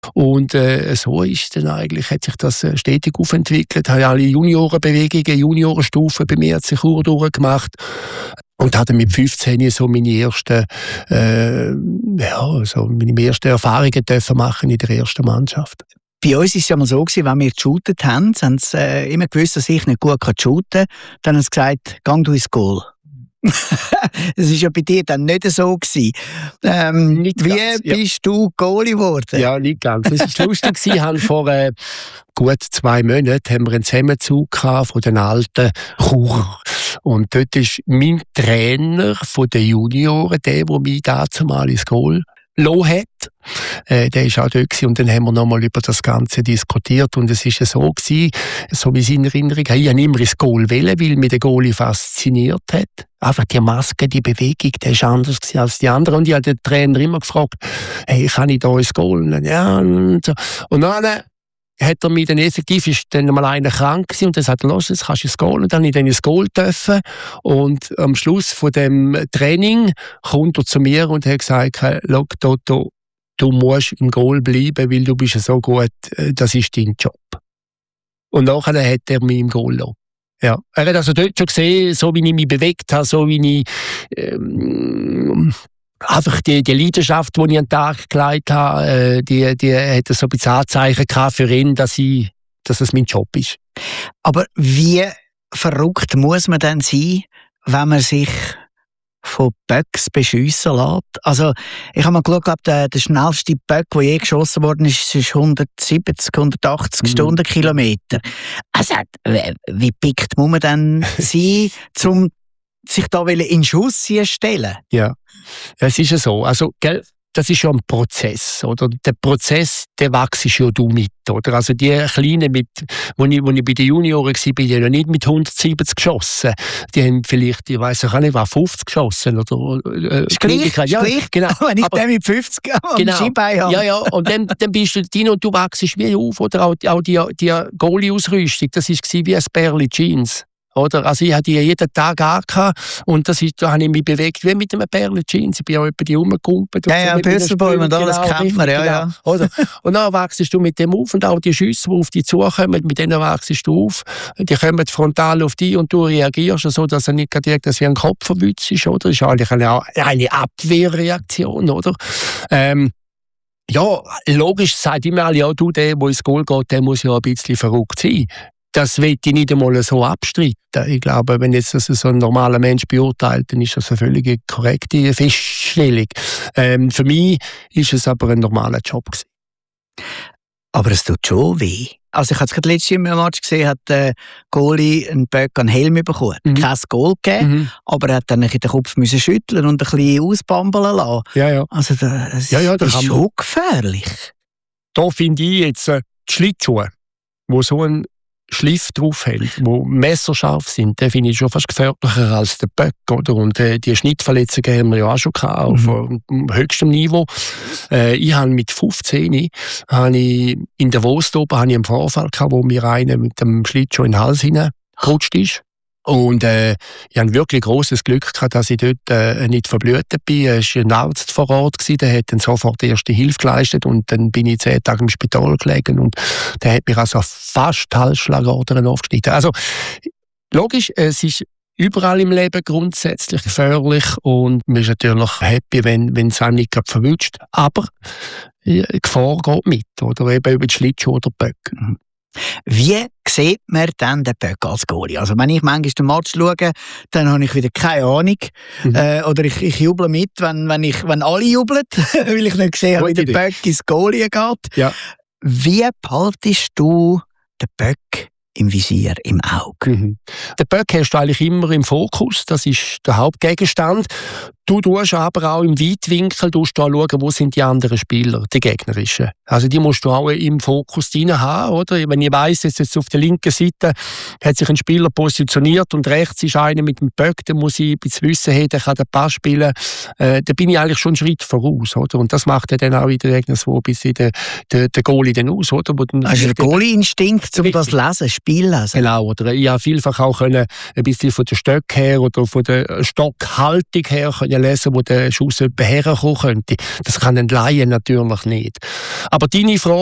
Und so ist dann eigentlich, hat sich das stetig aufentwickelt. Ich habe alle Juniorenbewegungen, Juniorenstufen bei mir Chur durchgemacht. Und hatte mit 15 so meine ersten Erfahrungen dürfen machen in der ersten Mannschaft. Bei uns war es ja mal so, wenn wir geshootet haben, haben sie immer gewusst, dass ich nicht gut shooten kann. Dann haben sie gesagt, geh du ins Goal. Das war ja bei dir dann nicht so gewesen. Wie bist du Goalie geworden? Ja, nicht ganz. Es war lustig. Wir haben vor gut 2 Monaten haben wir einen Zusammenzug von den alten Chur. Und dort ist mein Trainer von den Junioren, der mich dazumal ins Goal gelassen hat. Der war auch dort gewesen. Und dann haben wir nochmal über das Ganze diskutiert. Und es war so gewesen, so wie es in Erinnerung habe. Ich wollte immer ins Goal wählen, weil mich der Goalie fasziniert hat. Einfach die Maske, die Bewegung, der war anders als die anderen. Und ich habe den Trainer immer gefragt, hey, kann ich da ins Goal? Und ja, und so. Und dann hat er mich dann effektiv, ist dann mal einer krank gewesen und dann sagt er, los, jetzt kannst du ins Goal. Und dann habe ich dann ins Goal dürfen. Und am Schluss von dem Training kommt er zu mir und hat gesagt, schau, Toto, du musst im Goal bleiben, weil du bist so gut, das ist dein Job. Und nachher hat er mich im Goal gelassen. Ja. Er hat also dort schon gesehen, so wie ich mich bewegt habe, so wie ich einfach die Leidenschaft, die ich an den Tag gelegt habe, die hat so ein bisschen Anzeichen gehabt für ihn, dass es mein Job ist. Aber wie verrückt muss man denn sein, wenn man sich von Böcks beschiessen lässt? Also, ich habe mal geschaut, der schnellste Böck, der je geschossen worden ist 170, 180 Stundenkilometer. Also, wie pickt muss man denn sein, um sich da in Schuss stellen? Ja, es ist ja so. Also, gell, das ist ja ein Prozess, oder? Der Prozess, der wächst ja du mit, oder? Also die Kleinen, wo ich bei den Junioren war, bin ich noch nicht mit 170 geschossen. Die haben vielleicht, ich weiss auch nicht, 50 geschossen, oder? Ist gleich, genau. Wenn ich den mit 50 am Skibein habe. Ja, und dann bist du drin und du wachst wie auf, oder? Auch die Goalie-Ausrüstung, das war wie ein Bärli Jeans. Oder? Also ich hatte die jeden Tag angehabt und da habe ich mich bewegt wie mit einem Bärli Jeans. Ich bin auch etwa die rumgekumpelt. Ja, Pösselbäume und alles kennt man, ja. Oder? Und dann wachst du mit dem auf und auch die Schüsse, die auf dich zukommen, mit denen wachst du auf. Die kommen frontal auf dich und du reagierst so, dass er nicht direkt wie ein Kopf verwützt ist, oder? Das ist eigentlich eine Abwehrreaktion, oder? Ja, logisch sagt immer alle, ja, du, der ins Goal geht, der muss ja ein bisschen verrückt sein. Das will ich nicht einmal so abstreiten. Ich glaube, wenn jetzt das so ein normaler Mensch beurteilt, dann ist das eine völlig korrekte Feststellung. Für mich ist es aber ein normaler Job gewesen. Aber es tut schon weh. Also ich habe es gerade letztes Jahr im Match gesehen, hat der Goalie einen Böck an den Helm bekommen. Kein Goal gegeben, aber er hat dann den Kopf müssen schütteln und ein bisschen ausbambeln lassen. Ja. Also das ist schon gefährlich. Da finde ich jetzt die Schlittschuhe, wo so ein Schliff drauf haben, die messerscharf sind, den finde ich schon fast gefährlicher als der Böck, oder? Und die Schnittverletzungen haben wir ja auch schon gehabt, auf höchstem Niveau. Ich habe mit 15 in Davos oben einen Vorfall gehabt, wo mir einer mit dem Schlittschuh in den Hals hineingerutscht ist. Und ich hatte wirklich grosses Glück gehabt, dass ich dort nicht verblutet bin. Es war ein Arzt vor Ort, der hat dann sofort erste Hilfe geleistet und dann bin ich 10 Tage im Spital gelegen und der hat mich also fast Halsschlagadern aufgeschnitten. Also logisch, es ist überall im Leben grundsätzlich gefährlich und man ist natürlich happy, wenn es einen nicht verwünscht. Aber die Gefahr geht mit, oder eben über die Schlittschuhe oder die Böcke. Wie sieht man dann den Böck als Goalie? Also wenn ich manchmal den Match schaue, dann habe ich wieder keine Ahnung. Oder ich juble mit, wenn alle jubeln, weil ich nicht gesehen habe, wie der Böck ins Goalie geht. Ja. Wie behaltest du den Böck im Visier, im Auge? Den Böck hast du eigentlich immer im Fokus, das ist der Hauptgegenstand. Du tust aber auch im Weitwinkel schauen, wo sind die anderen Spieler, die gegnerischen. Also die musst du auch im Fokus drin haben, oder? Wenn ich weiss, jetzt auf der linken Seite hat sich ein Spieler positioniert und rechts ist einer mit dem Böck, dann muss ich ein bisschen wissen, hey, der kann den Pass spielen. Da bin ich eigentlich schon einen Schritt voraus, oder? Und das macht dann auch in der Gegner so ein bisschen der Goalie dann aus, oder? Also der Goalie-Instinkt, um das lesen, Spiel lesen. Genau, oder? Ich habe vielfach auch ein bisschen von der Stöcke her oder von der Stockhaltung her lesen, wo der Schuss herkommen könnte. Das kann ein Laie natürlich nicht. Aber deine Frage